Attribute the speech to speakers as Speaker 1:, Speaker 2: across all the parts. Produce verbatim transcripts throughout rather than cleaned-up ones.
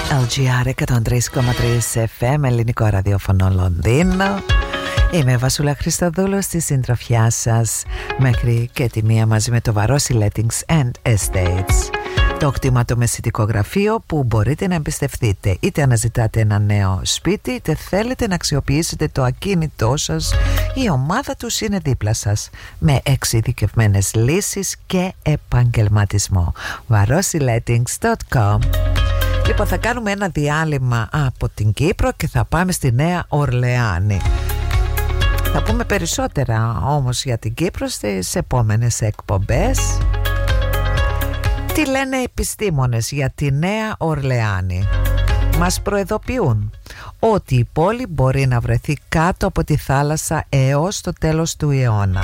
Speaker 1: ελ τζι αρ εκατόν τρία κόμμα τρία εφ εμ, ελληνικό ραδιόφωνο Λονδίνο. Είμαι Βασούλα Χριστοδούλου στη συντροφιά σας μέχρι και τη μία μαζί με το Βαρόσι Lettings and Estates, το κτηματομεσητικό γραφείο που μπορείτε να εμπιστευτείτε είτε αναζητάτε ένα νέο σπίτι είτε θέλετε να αξιοποιήσετε το ακίνητό σας. Η ομάδα τους είναι δίπλα σας με εξειδικευμένες λύσεις και επαγγελματισμό. βαρόσι λέttings τελεία κομ. Λοιπόν, θα κάνουμε ένα διάλειμμα από την Κύπρο και θα πάμε στη Νέα Ορλεάνη. Θα πούμε περισσότερα όμως για την Κύπρο στις επόμενες εκπομπές. Τι λένε οι επιστήμονες για τη Νέα Ορλεάνη? Μας προειδοποιούν ότι η πόλη μπορεί να βρεθεί κάτω από τη θάλασσα έως το τέλος του αιώνα.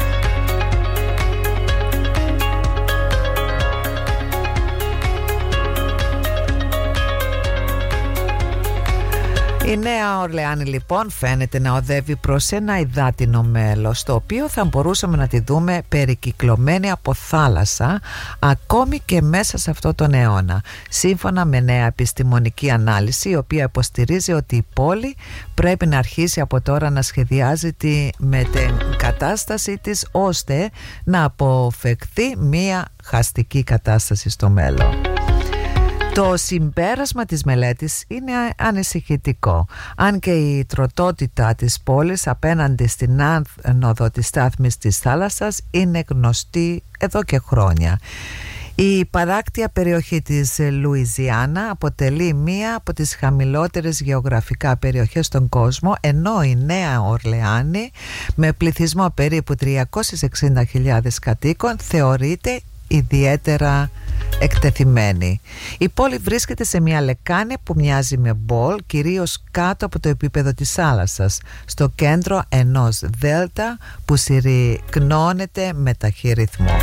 Speaker 1: Η Νέα Ορλεάνη λοιπόν φαίνεται να οδεύει προς ένα υδάτινο μέλος, το οποίο θα μπορούσαμε να τη δούμε περικυκλωμένη από θάλασσα ακόμη και μέσα σε αυτό τον αιώνα, σύμφωνα με νέα επιστημονική ανάλυση, η οποία υποστηρίζει ότι η πόλη πρέπει να αρχίσει από τώρα να σχεδιάζει τη μετεγκατάσταση της, ώστε να αποφευχθεί μία χαστική κατάσταση στο μέλλον. Το συμπέρασμα της μελέτης είναι ανησυχητικό, αν και η τροτότητα της πόλης απέναντι στην άνοδο της στάθμης της θάλασσας είναι γνωστή εδώ και χρόνια. Η παράκτια περιοχή της Λουιζιάννα αποτελεί μία από τις χαμηλότερες γεωγραφικά περιοχές στον κόσμο, ενώ η Νέα Ορλεάνη, με πληθυσμό περίπου τριακόσιες εξήντα χιλιάδες κατοίκων, θεωρείται ιδιαίτερα εκτεθειμένη. Η πόλη βρίσκεται σε μια λεκάνη που μοιάζει με μπολ, κυρίως κάτω από το επίπεδο της θάλασσας, στο κέντρο ενός δέλτα που συρρυκνώνεται με ταχύ ρυθμό.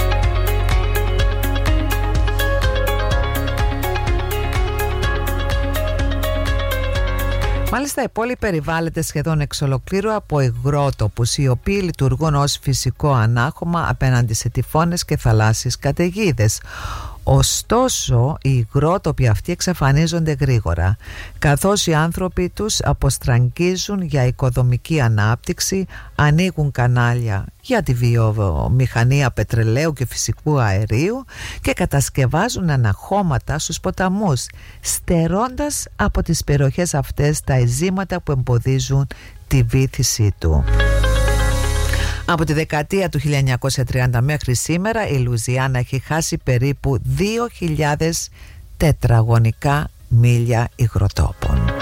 Speaker 1: Μάλιστα, η πόλη περιβάλλεται σχεδόν εξ ολοκλήρου από υγρότοπους, οι οποίοι λειτουργούν ως φυσικό ανάχωμα απέναντι σε τυφώνες και θαλάσσιες καταιγίδες. Ωστόσο, οι υγρότοποι αυτοί εξαφανίζονται γρήγορα, καθώς οι άνθρωποι τους αποστραγγίζουν για οικοδομική ανάπτυξη, ανοίγουν κανάλια για τη βιομηχανία πετρελαίου και φυσικού αερίου και κατασκευάζουν αναχώματα στους ποταμούς, στερώντας από τις περιοχές αυτές τα ειζήματα που εμποδίζουν τη βύθισή του. Από τη δεκαετία του χίλια εννιακόσια τριάντα μέχρι σήμερα, η Λουιζιάννα έχει χάσει περίπου δύο χιλιάδες τετραγωνικά μίλια υγροτόπων.